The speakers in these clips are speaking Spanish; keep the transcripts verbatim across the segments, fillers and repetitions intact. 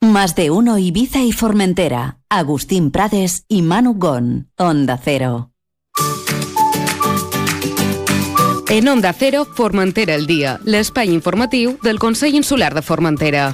Más de uno Ibiza y Formentera. Agustín Prades y Manu Gon. Onda Cero. En Onda Cero, Formentera el dia, l'espai informatiu del Consell Insular de Formentera.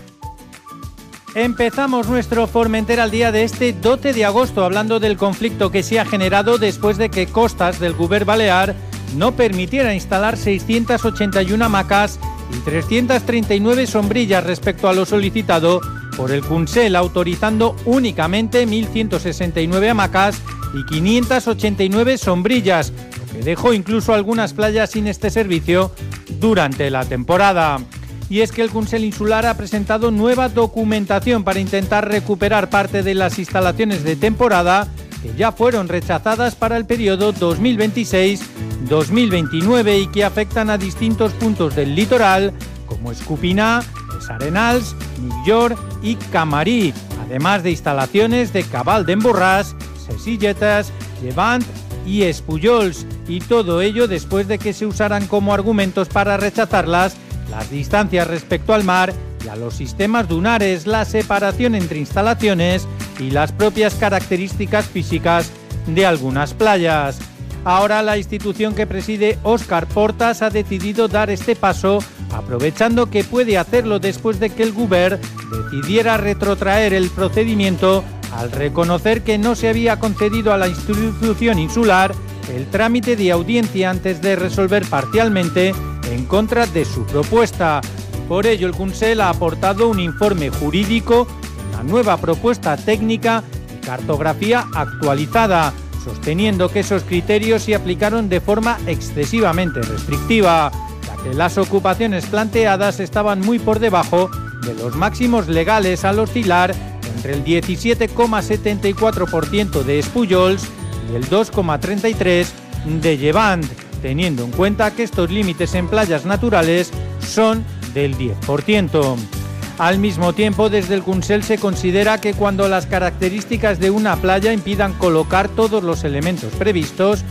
Empezamos nuestro Formentera al día de este doce de agosto hablando del conflicto que se ha generado después de que Costas del Govern Balear no permitiera instalar seiscientas ochenta y una hamacas y trescientas treinta y nueve sombrillas respecto a lo solicitado por el Consell, autorizando únicamente mil ciento sesenta y nueve hamacas y quinientas ochenta y nueve sombrillas, lo que dejó incluso algunas playas sin este servicio durante la temporada. Y es que el Consell Insular ha presentado nueva documentación para intentar recuperar parte de las instalaciones de temporada que ya fueron rechazadas para el periodo dos mil veintiséis dos mil veintinueve y que afectan a distintos puntos del litoral como Escupiná, Les Arenals, Millor y Camarí, además de instalaciones de Cabal d'Emborràs, Sesilletes, Llevant y Espullols, y todo ello después de que se usaran como argumentos para rechazarlas las distancias respecto al mar y a los sistemas dunares, la separación entre instalaciones y las propias características físicas de algunas playas. Ahora la institución que preside Óscar Portas ha decidido dar este paso, aprovechando que puede hacerlo después de que el Govern decidiera retrotraer el procedimiento al reconocer que no se había concedido a la institución insular el trámite de audiencia antes de resolver parcialmente en contra de su propuesta. Por ello, el Consell ha aportado un informe jurídico, una nueva propuesta técnica y cartografía actualizada, sosteniendo que esos criterios se aplicaron de forma excesivamente restrictiva, ya que las ocupaciones planteadas estaban muy por debajo de los máximos legales al oscilar entre el diecisiete coma setenta y cuatro por ciento de Espullols y el dos coma treinta y tres por ciento de Llevant, teniendo en cuenta que estos límites en playas naturales son del diez por ciento. Al mismo tiempo, desde el Consell se considera que cuando las características de una playa impidan colocar todos los elementos previstos,